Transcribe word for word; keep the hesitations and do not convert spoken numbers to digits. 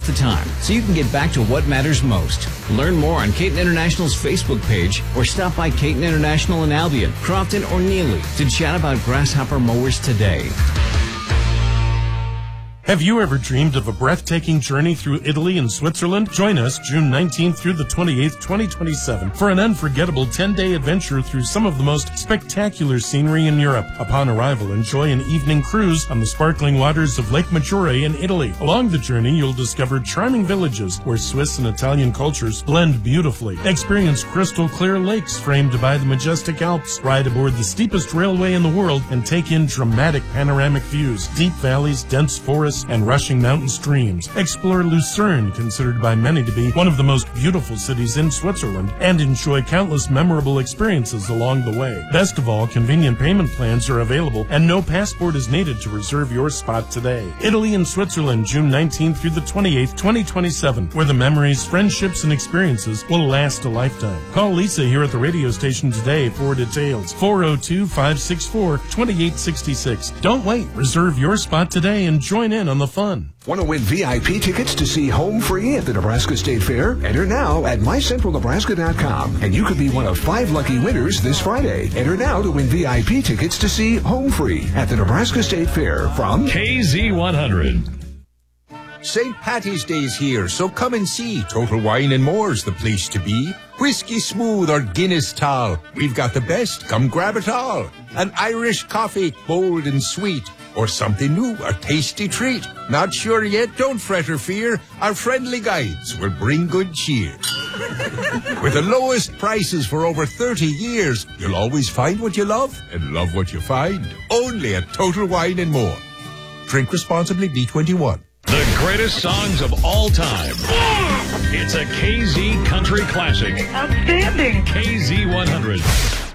the time so you can get back to what matters most. Learn more on Caton International's Facebook page or stop by Caton International in Albion, Crofton, or Neely to chat about Grasshopper mowers today. Have you ever dreamed of a breathtaking journey through Italy and Switzerland? Join us June nineteenth through the twenty-eighth, twenty twenty-seven for an unforgettable ten-day adventure through some of the most spectacular scenery in Europe. Upon arrival, enjoy an evening cruise on the sparkling waters of Lake Maggiore in Italy. Along the journey, you'll discover charming villages where Swiss and Italian cultures blend beautifully. Experience crystal clear lakes framed by the majestic Alps. Ride aboard the steepest railway in the world and take in dramatic panoramic views, deep valleys, dense forests, and rushing mountain streams. Explore Lucerne, considered by many to be one of the most beautiful cities in Switzerland, and enjoy countless memorable experiences along the way. Best of all, convenient payment plans are available, and no passport is needed to reserve your spot today. Italy and Switzerland, June nineteenth through the twenty-eighth, twenty twenty-seven, where the memories, friendships, and experiences will last a lifetime. Call Lisa here at the radio station today for details. four oh two, five six four, two eight six six. Don't wait. Reserve your spot today and join in on the fun. Want to win V I P tickets to see Home Free at the Nebraska State Fair? Enter now at my central nebraska dot com, and you could be one of five lucky winners this Friday. Enter now to win V I P tickets to see Home Free at the Nebraska State Fair from K Z one hundred. Saint Patty's Day's here, so come and see. Total Wine and More's the place to be. Whiskey Smooth or Guinness Tall, we've got the best, come grab it all. An Irish coffee, bold and sweet, or something new, a tasty treat. Not sure yet? Don't fret or fear. Our friendly guides will bring good cheer. With the lowest prices for over thirty years, you'll always find what you love and love what you find. Only at Total Wine and More. Drink responsibly, B twenty-one. The greatest songs of all time. Yeah! It's a K Z Country Classic. Outstanding. K Z one hundred.